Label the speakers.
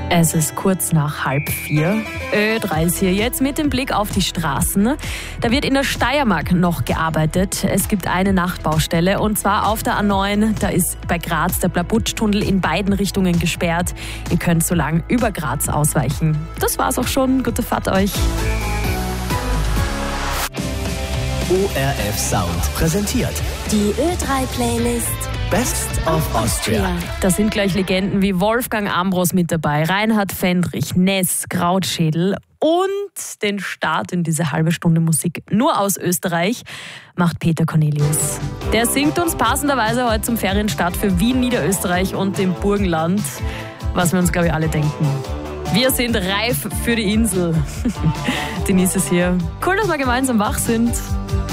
Speaker 1: Es ist kurz nach 3:30. Ö3 ist hier jetzt mit dem Blick auf die Straßen. Da wird in der Steiermark noch gearbeitet. Es gibt eine Nachtbaustelle und zwar auf der A9. Da ist bei Graz der Blabutsch-Tunnel in beiden Richtungen gesperrt. Ihr könnt so lang über Graz ausweichen. Das war's auch schon. Gute Fahrt euch.
Speaker 2: ORF Sound präsentiert
Speaker 3: die Ö3-Playlist
Speaker 2: Best of Austria.
Speaker 1: Da sind gleich Legenden wie Wolfgang Ambros mit dabei, Reinhard Fendrich, Ness, Krautschädel und den Start in diese halbe Stunde Musik nur aus Österreich macht Peter Cornelius. Der singt uns passenderweise heute zum Ferienstart für Wien, Niederösterreich und dem Burgenland, was wir uns, glaube ich, alle denken. Wir sind reif für die Insel. Denise ist hier. Cool, dass wir gemeinsam wach sind.